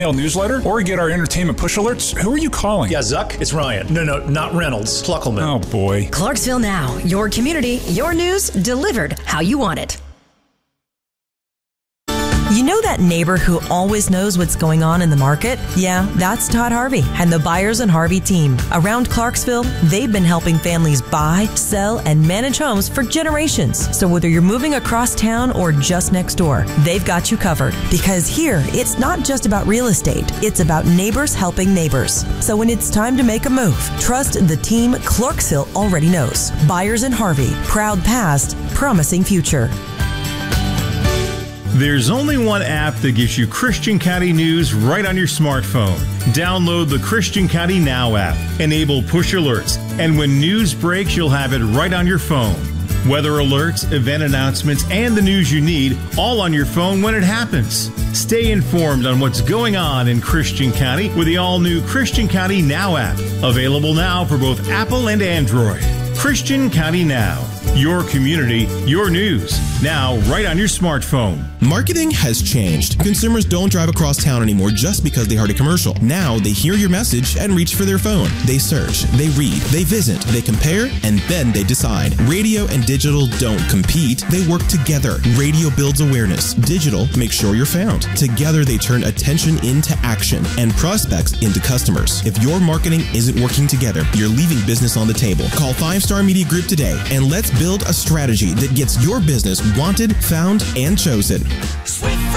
newsletter or get our entertainment push alerts? Who are you calling? Yeah, Zuck, it's Ryan. No, not Reynolds. Pluckelman. Oh, boy. Clarksville Now, your community, your news, delivered how you want it. You know that neighbor who always knows what's going on in the market? Yeah, that's Todd Harvey and the Buyers and Harvey team. Around Clarksville, they've been helping families buy, sell, and manage homes for generations. So whether you're moving across town or just next door, they've got you covered. Because here, it's not just about real estate. It's about neighbors helping neighbors. So when it's time to make a move, trust the team Clarksville already knows. Buyers and Harvey, proud past, promising future. There's only one app that gives you Christian County news right on your smartphone. Download the Christian County Now app. Enable push alerts, and when news breaks, you'll have it right on your phone. Weather alerts, event announcements, and the news you need, all on your phone when it happens. Stay informed on what's going on in Christian County with the all-new Christian County Now app. Available now for both Apple and Android. Christian County Now. Your community, your news. Now, right on your smartphone. Marketing has changed. Consumers don't drive across town anymore just because they heard a commercial. Now, they hear your message and reach for their phone. They search, they read, they visit, they compare, and then they decide. Radio and digital don't compete. They work together. Radio builds awareness. Digital makes sure you're found. Together, they turn attention into action and prospects into customers. If your marketing isn't working together, you're leaving business on the table. Call 5 Star Media Group today and let's build a strategy that gets your business wanted, found, and chosen.